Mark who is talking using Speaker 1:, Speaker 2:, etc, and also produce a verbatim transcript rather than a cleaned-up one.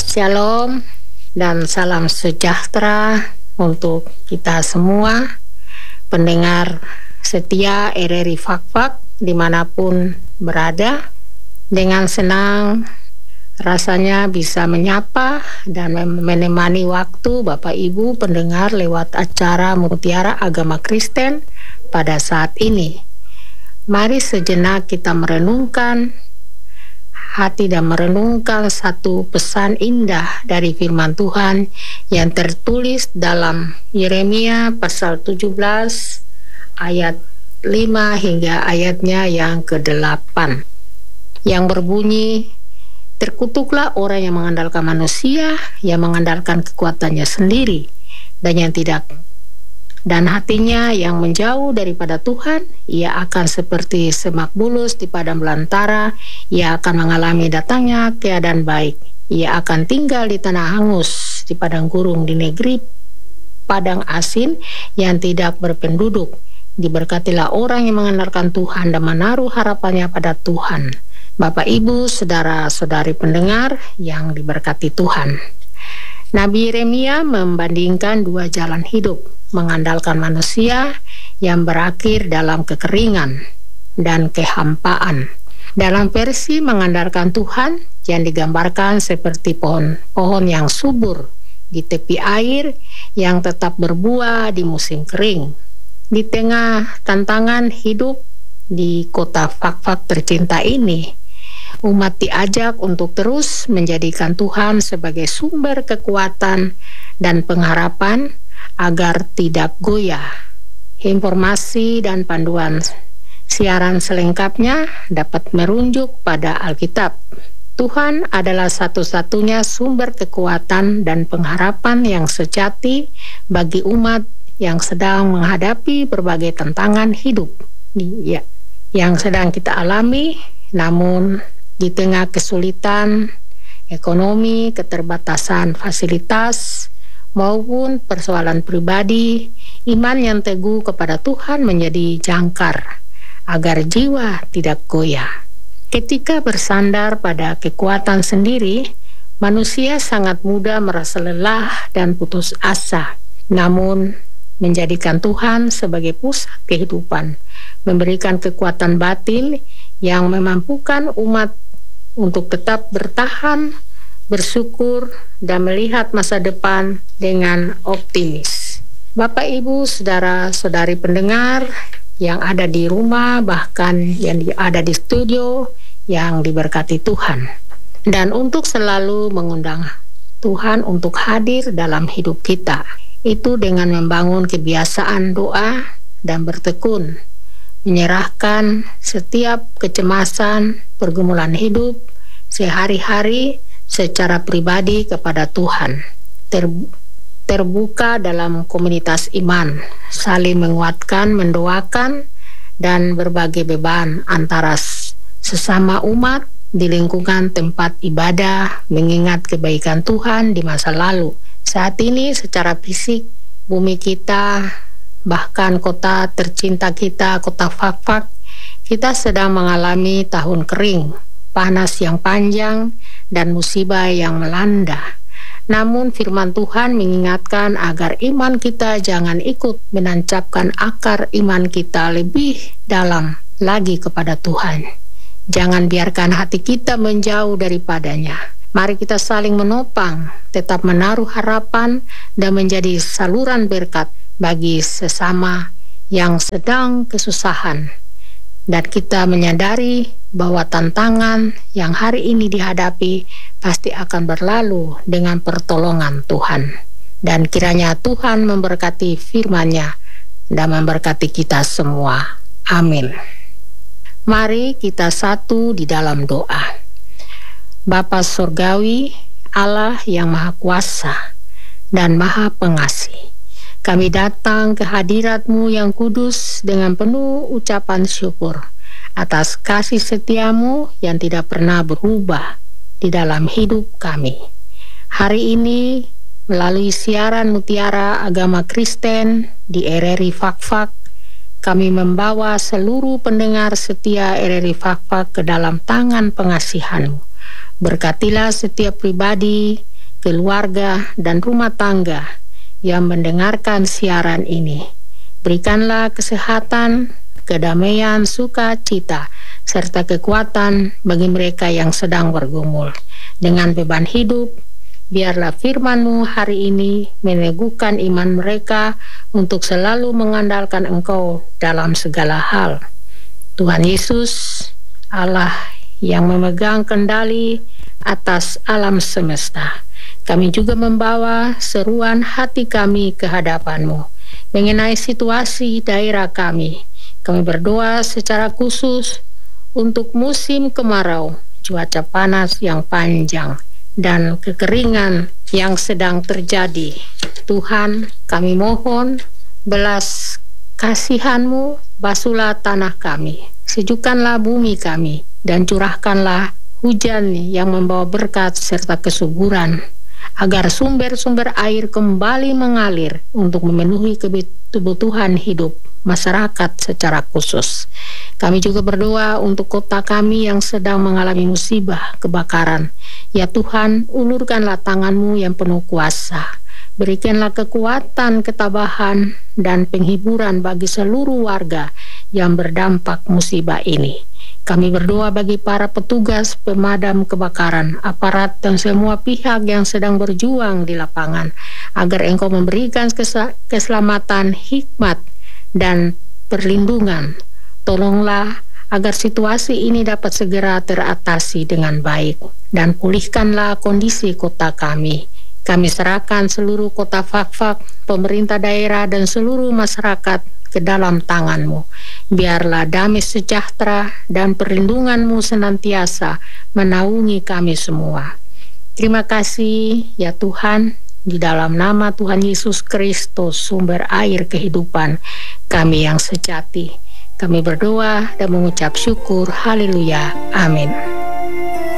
Speaker 1: Shalom dan salam sejahtera untuk kita semua, pendengar setia R R I Fak-Fak dimanapun berada. Dengan senang rasanya bisa menyapa dan menemani waktu Bapak Ibu pendengar lewat acara Mutiara Agama Kristen pada saat ini. Mari sejenak kita merenungkan hati dan merenungkan satu pesan indah dari firman Tuhan yang tertulis dalam Yeremia pasal tujuh belas ayat lima hingga ayatnya yang kedelapan, yang berbunyi, terkutuklah orang yang mengandalkan manusia, yang mengandalkan kekuatannya sendiri, dan yang tidak dan hatinya yang menjauh daripada Tuhan. Ia akan seperti semak bulus di padang belantara. Ia akan mengalami datangnya keadaan baik. Ia akan tinggal di tanah hangus, di padang gurung, di negeri padang asin yang tidak berpenduduk. Diberkatilah orang yang mengandalkan Tuhan dan menaruh harapannya pada Tuhan. Bapak, Ibu, saudara-saudari pendengar yang diberkati Tuhan, Nabi Yeremia membandingkan dua jalan hidup, mengandalkan manusia yang berakhir dalam kekeringan dan kehampaan. Dalam versi mengandalkan Tuhan yang digambarkan seperti pohon-pohon yang subur di tepi air yang tetap berbuah di musim kering. Di tengah tantangan hidup di kota Fak-Fak tercinta ini, umat diajak untuk terus menjadikan Tuhan sebagai sumber kekuatan dan pengharapan agar tidak goyah. Informasi dan panduan siaran selengkapnya dapat merujuk pada Alkitab. Tuhan adalah satu-satunya sumber kekuatan dan pengharapan yang sejati bagi umat yang sedang menghadapi berbagai tantangan hidup ya, yang sedang kita alami. Namun di tengah kesulitan ekonomi, keterbatasan fasilitas, maupun persoalan pribadi, iman yang teguh kepada Tuhan menjadi jangkar agar jiwa tidak goyah. Ketika bersandar pada kekuatan sendiri, manusia sangat mudah merasa lelah dan putus asa. Namun menjadikan Tuhan sebagai pusat kehidupan, memberikan kekuatan batin yang memampukan umat untuk tetap bertahan, bersyukur, dan melihat masa depan dengan optimis. Bapak, Ibu, saudara-saudari pendengar yang ada di rumah, bahkan yang ada di studio, yang diberkati Tuhan. Dan untuk selalu mengundang Tuhan untuk hadir dalam hidup kita, itu dengan membangun kebiasaan doa dan bertekun, menyerahkan setiap kecemasan pergumulan hidup sehari-hari secara pribadi kepada Tuhan, Ter, terbuka dalam komunitas iman, saling menguatkan, mendoakan, dan berbagi beban antara sesama umat di lingkungan tempat ibadah, mengingat kebaikan Tuhan di masa lalu. Saat ini secara fisik bumi kita, bahkan kota tercinta kita, kota Fak-Fak, kita sedang mengalami tahun kering, panas yang panjang, dan musibah yang melanda. Namun firman Tuhan mengingatkan agar iman kita jangan ikut menancapkan akar iman kita lebih dalam lagi kepada Tuhan. Jangan biarkan hati kita menjauh daripadanya. Mari kita saling menopang, tetap menaruh harapan, dan menjadi saluran berkat bagi sesama yang sedang kesusahan. Dan kita menyadari bahwa tantangan yang hari ini dihadapi pasti akan berlalu dengan pertolongan Tuhan. Dan kiranya Tuhan memberkati firman-Nya dan memberkati kita semua. Amin. Mari kita satu di dalam doa. Bapa Surgawi, Allah yang Maha Kuasa dan Maha Pengasih, kami datang ke hadirat-Mu yang kudus dengan penuh ucapan syukur atas kasih setia-Mu yang tidak pernah berubah di dalam hidup kami. Hari ini melalui siaran Mutiara Agama Kristen di R R I Fak-Fak, kami membawa seluruh pendengar setia R R I Fak-Fak ke dalam tangan pengasihan-Mu. Berkatilah setiap pribadi keluarga, dan rumah tangga yang mendengarkan siaran ini. Berikanlah kesehatan, kedamaian, sukacita, serta kekuatan bagi mereka yang sedang bergumul dengan beban hidup. Biarlah firman-Mu hari ini meneguhkan iman mereka untuk selalu mengandalkan Engkau dalam segala hal. Tuhan Yesus, Allah yang memegang kendali atas alam semesta, kami juga membawa seruan hati kami ke hadapan-Mu mengenai situasi daerah kami. Kami berdoa secara khusus untuk musim kemarau, cuaca panas yang panjang, dan kekeringan yang sedang terjadi. Tuhan, kami mohon belas kasihan-Mu, basuhlah tanah kami, sejukkanlah bumi kami, dan curahkanlah hujan yang membawa berkat serta kesuburan, agar sumber-sumber air kembali mengalir untuk memenuhi kebutuhan hidup masyarakat secara khusus. Kami juga berdoa untuk kota kami yang sedang mengalami musibah kebakaran. Ya Tuhan, ulurkanlah tangan-Mu yang penuh kuasa. Berikanlah kekuatan, ketabahan, dan penghiburan bagi seluruh warga yang berdampak musibah ini. Kami berdoa bagi para petugas pemadam kebakaran, aparat, dan semua pihak yang sedang berjuang di lapangan, agar Engkau memberikan keselamatan, hikmat, dan perlindungan. Tolonglah agar situasi ini dapat segera teratasi dengan baik, dan pulihkanlah kondisi kota kami. Kami serahkan seluruh kota Fak-Fak, pemerintah daerah, dan seluruh masyarakat ke dalam tangan-Mu. Biarlah damai sejahtera dan perlindungan-Mu senantiasa menaungi kami semua. Terima kasih ya Tuhan, di dalam nama Tuhan Yesus Kristus, sumber air kehidupan kami yang sejati. Kami berdoa dan mengucap syukur. Haleluya. Amin.